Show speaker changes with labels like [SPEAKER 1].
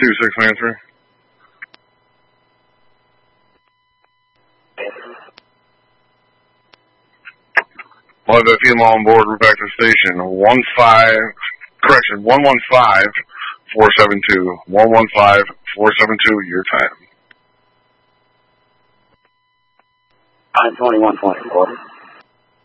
[SPEAKER 1] 2693. We'll have that female on board. We're back to the station. 115, 472. 115-472, your time.
[SPEAKER 2] 21.4.